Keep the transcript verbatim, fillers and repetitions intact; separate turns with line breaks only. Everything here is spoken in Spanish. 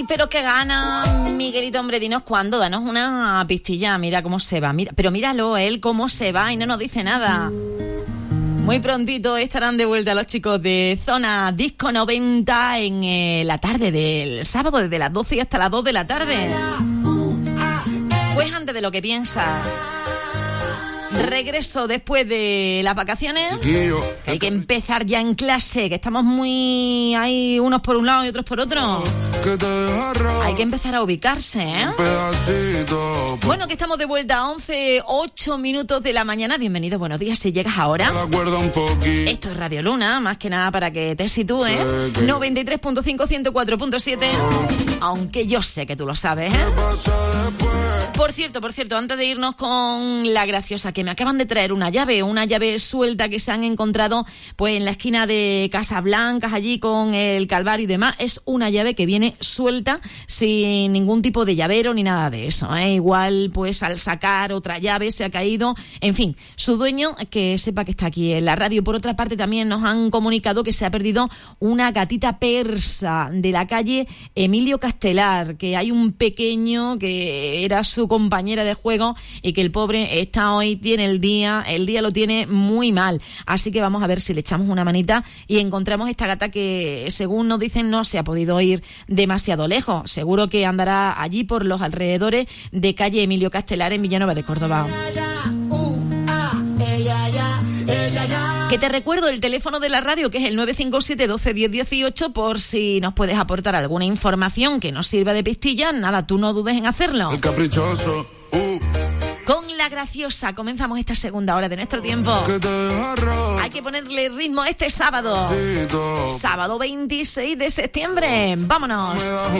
Ay, pero qué gana, Miguelito, hombre, dinos cuándo, danos una pistilla, mira cómo se va, mira, pero míralo, él cómo se va y no nos dice nada. Muy prontito estarán de vuelta los chicos de Zona Disco noventa en eh, la tarde del sábado, desde las doce hasta las dos de la tarde. Pues antes de lo que piensa, regreso después de las vacaciones, que hay que empezar ya en clase, que estamos muy ahí unos por un lado y otros por otro. Hay que empezar a ubicarse, ¿eh? Bueno, que estamos de vuelta a once, ocho minutos de la mañana. Bienvenido, buenos días, si llegas ahora. Esto es Radio Luna, más que nada para que te sitúes. noventa y tres punto cinco, ciento cuatro punto siete. Aunque yo sé que tú lo sabes, ¿eh? Por cierto, por cierto, antes de irnos con la graciosa, que me acaban de traer una llave, una llave suelta que se han encontrado pues en la esquina de Casablancas, allí con el Calvario y demás. Es una llave que viene suelta, sin ningún tipo de llavero ni nada de eso, ¿eh? Igual, pues al sacar otra llave se ha caído. En fin, su dueño, que sepa que está aquí en la radio. Por otra parte, también nos han comunicado que se ha perdido una gatita persa de la calle Emilio Castelar, que hay un pequeño que era su compañera de juego y que el pobre está hoy, tiene el día, el día lo tiene muy mal. Así que vamos a ver si le echamos una manita y encontramos esta gata que, según nos dicen, no se ha podido ir demasiado lejos. Seguro que andará allí por los alrededores de calle Emilio Castelar en Villanueva de Córdoba. Que te recuerdo el teléfono de la radio, que es el nueve cinco siete, doce, diez, dieciocho, por si nos puedes aportar alguna información que nos sirva de pistilla. Nada, tú no dudes en hacerlo. El caprichoso. Uh. Con la graciosa comenzamos esta segunda hora de nuestro tiempo. Hay que ponerle ritmo este sábado. Sábado veintiséis de septiembre. Vámonos.